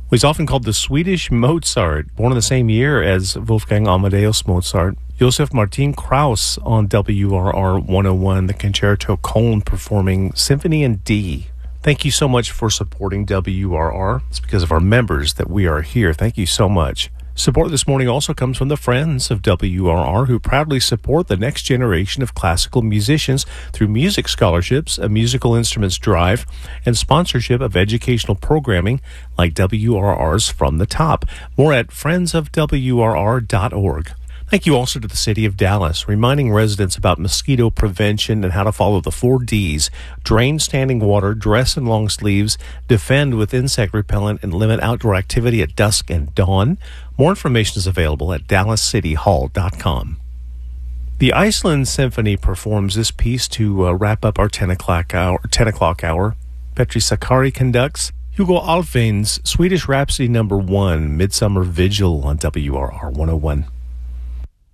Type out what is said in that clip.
He's often called the Swedish Mozart, born in the same year as Wolfgang Amadeus Mozart. Josef Martin Krauss on WRR 101, the Concerto Köln performing Symphony in D. Thank you so much for supporting WRR. It's because of our members that we are here. Thank you so much. Support this morning also comes from the friends of WRR, who proudly support the next generation of classical musicians through music scholarships, a musical instruments drive, and sponsorship of educational programming like WRR's From the Top. More at friendsofwrr.org. Thank you also to the City of Dallas, reminding residents about mosquito prevention and how to follow the 4 Ds: drain standing water, dress in long sleeves, defend with insect repellent, and limit outdoor activity at dusk and dawn. More information is available at dallascityhall.com. The Iceland Symphony performs this piece to wrap up our 10 o'clock hour. Petri Sakari conducts Hugo Alfvén's Swedish Rhapsody No. 1, Midsummer Vigil on WRR 101.